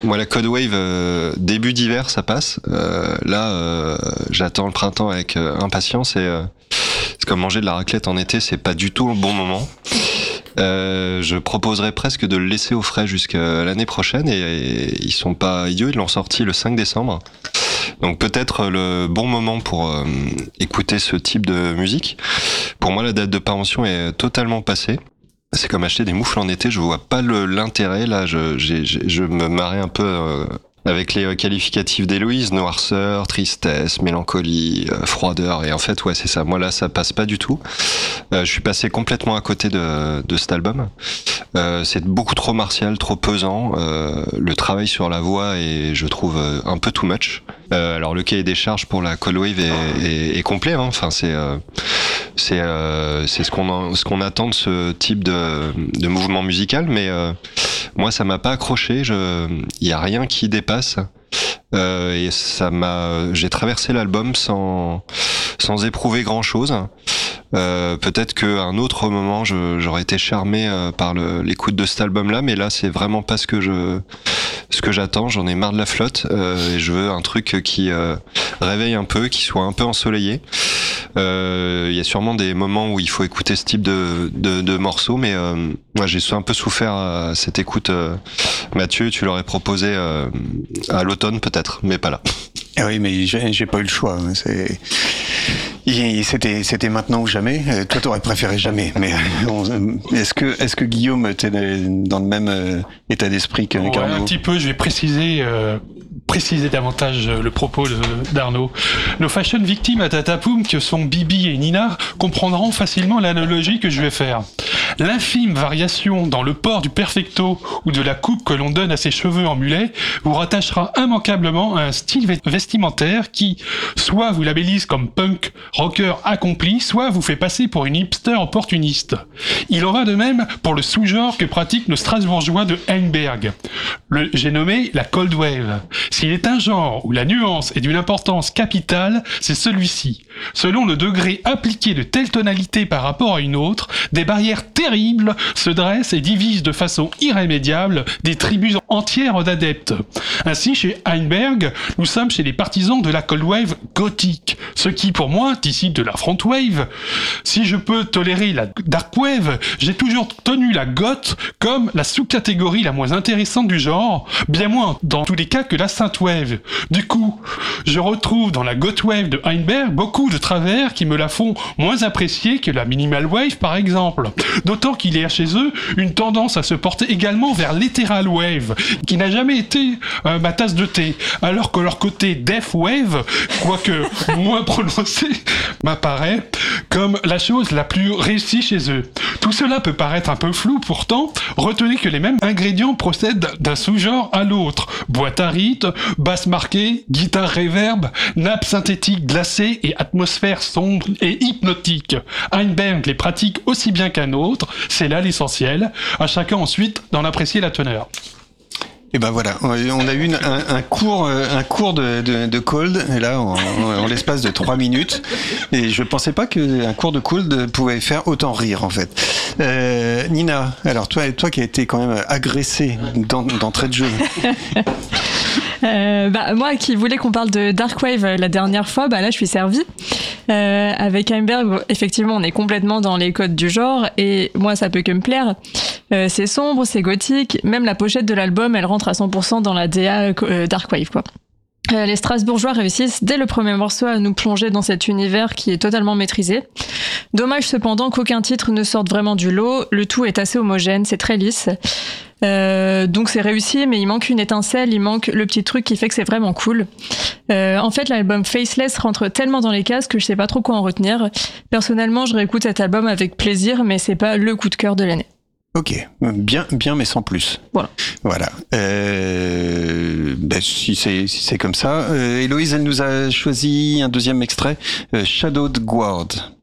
Moi, la Cold Wave, début d'hiver, ça passe. Là, j'attends le printemps avec impatience et c'est comme manger de la raclette en été, c'est pas du tout le bon moment. Je proposerais presque de le laisser au frais jusqu'à l'année prochaine et ils sont pas idiots, ils l'ont sorti le 5 décembre. Donc peut-être le bon moment pour écouter ce type de musique. Pour moi, la date de péremption est totalement passée. C'est comme acheter des moufles en été, je vois pas l'intérêt. Là, je me marrais un peu avec les qualificatifs d'Héloïse, noirceur, tristesse, mélancolie, froideur. Et en fait, ouais, c'est ça. Moi, là, ça passe pas du tout. Je suis passé complètement à côté de cet album. C'est beaucoup trop martial, trop pesant. Le travail sur la voix est, je trouve, un peu too much. Alors, le cahier des charges pour la Cold Wave est complet. Hein. Enfin, c'est ce qu'on attend de ce type de mouvement musical. Mais moi, ça m'a pas accroché. Il y a rien qui dépasse. Et j'ai traversé l'album sans éprouver grand chose. Peut-être qu'à un autre moment j'aurais été charmé par l'écoute de cet album-là, mais là c'est vraiment pas ce que j'attends. J'en ai marre de la flotte et je veux un truc qui réveille un peu, qui soit un peu ensoleillé. Il y a sûrement des moments où il faut écouter ce type de morceaux, mais moi j'ai un peu souffert à cette écoute. Mathieu, tu l'aurais proposé à l'automne peut-être, mais pas là. Ah oui, mais j'ai pas eu le choix. C'était maintenant ou jamais. Toi, t'aurais préféré jamais. Mais est-ce que Guillaume était dans le même état d'esprit qu'Arnaud ? Un petit peu. Je vais préciser davantage le propos d'Arnaud. Nos fashion victimes à Tatapoum, que sont Bibi et Nina, comprendront facilement l'analogie que je vais faire. L'infime variation dans le port du perfecto ou de la coupe que l'on donne à ses cheveux en mulet vous rattachera immanquablement à un style vestimentaire qui, soit vous labellise comme punk, rocker accompli, soit vous fait passer pour une hipster opportuniste. Il en va de même pour le sous-genre que pratiquent nos Strasbourgeois de Heinberg. J'ai nommé la Cold Wave. S'il est un genre où la nuance est d'une importance capitale, c'est celui-ci. Selon le degré appliqué de telle tonalité par rapport à une autre, des barrières terribles se dressent et divisent de façon irrémédiable des tribus entières d'adeptes. Ainsi, chez Heinberg, nous sommes chez les partisans de la Cold Wave gothique, ce qui, pour moi, disciple de la Front Wave. Si je peux tolérer la Dark Wave, j'ai toujours tenu la goth comme la sous-catégorie la moins intéressante du genre, bien moins dans tous les cas que la Synth Wave. Du coup, je retrouve dans la Goth Wave de Heinberg beaucoup de travers qui me la font moins apprécier que la Minimal Wave par exemple. D'autant qu'il y a chez eux une tendance à se porter également vers l'Ethereal Wave, qui n'a jamais été ma tasse de thé, alors que leur côté Death Wave, quoique moins prononcé, m'apparaît comme la chose la plus réussie chez eux. Tout cela peut paraître un peu flou, pourtant, retenez que les mêmes ingrédients procèdent d'un sous-genre à l'autre. Boîte à rythme, basse marquée, guitare reverb, nappe synthétique glacée et atmosphère sombre et hypnotique. Heinberg les pratique aussi bien qu'un autre, c'est là l'essentiel, à chacun ensuite d'en apprécier la teneur. Et ben voilà, on a eu un cours de Cold, et là, en l'espace de 3 minutes, et je pensais pas qu'un cours de Cold pouvait faire autant rire, en fait. Nina, alors toi qui as été quand même agressée d'entrée de jeu. Moi qui voulais qu'on parle de Dark Wave la dernière fois, là je suis servie. Avec Heinberg, effectivement, on est complètement dans les codes du genre, et moi ça peut que me plaire. C'est sombre, c'est gothique, même la pochette de l'album, elle rentre à 100% dans la DA Dark Wave, quoi. Les Strasbourgeois réussissent dès le premier morceau à nous plonger dans cet univers qui est totalement maîtrisé. Dommage cependant qu'aucun titre ne sorte vraiment du lot, le tout est assez homogène, c'est très lisse. Donc c'est réussi, mais il manque une étincelle, il manque le petit truc qui fait que c'est vraiment cool. En fait, l'album Faceless rentre tellement dans les cases que je sais pas trop quoi en retenir. Personnellement, je réécoute cet album avec plaisir, mais c'est pas le coup de cœur de l'année. Ok, bien, mais sans plus. Voilà. Si c'est comme ça. Héloïse, elle nous a choisi un deuxième extrait, Shadowed Guard.